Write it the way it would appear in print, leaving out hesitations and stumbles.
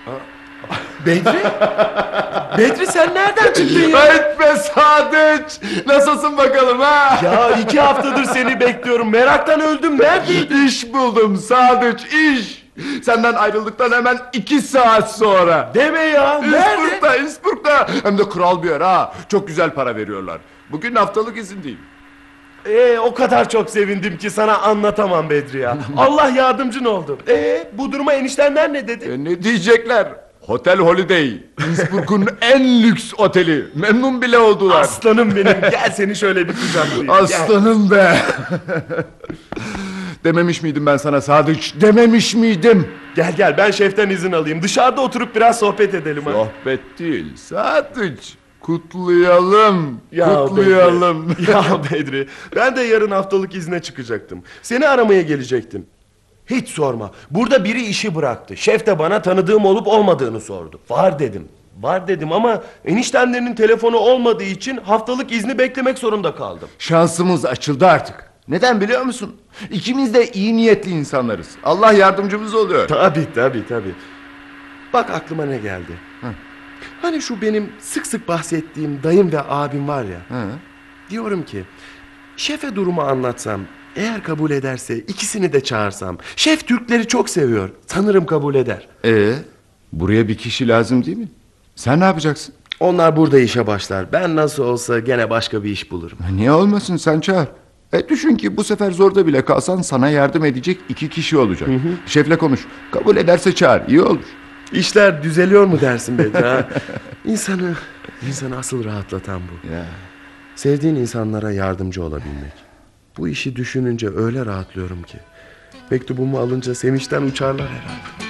Bedri? Bedri sen nereden çıktın ya? Etme Sadıç. Nasılsın bakalım ha? Ya 2 haftadır seni bekliyorum. Meraktan öldüm. Neredeydin? İş buldum Sadıç, iş. Senden ayrıldıktan hemen 2 saat sonra. Deme ya. Nerede? İspurt'ta. Hem de kral bir yer ha. Çok güzel para veriyorlar. Bugün haftalık izindeyim. O kadar çok sevindim ki sana anlatamam Bedri ya. Allah yardımcın oldu. Bu duruma eniştenler ne dedi? Ne diyecekler? Hotel Holiday. İspurt'un en lüks oteli. Memnun bile oldular. Aslanım benim. Gel seni şöyle bir kucaklayayım. Gel. Aslanım be. Dememiş miydim ben sana Sadıç? Dememiş miydim? Gel ben şeften izin alayım. Dışarıda oturup biraz sohbet edelim. Sohbet değil Sadıç. Kutlayalım. Ya Kutlayalım. Bedri. Ya Bedri. Ben de yarın haftalık izne çıkacaktım. Seni aramaya gelecektim. Hiç sorma. Burada biri işi bıraktı. Şef de bana tanıdığım olup olmadığını sordu. Var dedim. Var dedim ama eniştemlerinin telefonu olmadığı için haftalık izni beklemek zorunda kaldım. Şansımız açıldı artık. Neden biliyor musun? İkimiz de iyi niyetli insanlarız. Allah yardımcımız oluyor. Tabii. Bak aklıma ne geldi. Hani şu benim sık sık bahsettiğim dayım ve abim var ya. Diyorum ki şefe durumu anlatsam, eğer kabul ederse ikisini de çağırsam. Şef Türkleri çok seviyor. Sanırım kabul eder. Buraya bir kişi lazım değil mi? Sen ne yapacaksın? Onlar burada işe başlar. Ben nasıl olsa gene başka bir iş bulurum. Niye olmasın, sen çağır. Düşün ki bu sefer zorda bile kalsan sana yardım edecek 2 kişi olacak. Şefle konuş. Kabul ederse çağır. İyi olur. İşler düzeliyor mu dersin Bedri ha? İnsanı asıl rahatlatan bu. Ya. Sevdiğin insanlara yardımcı olabilmek. Bu işi düşününce öyle rahatlıyorum ki. Mektubumu alınca sevinçten uçarlar herhalde.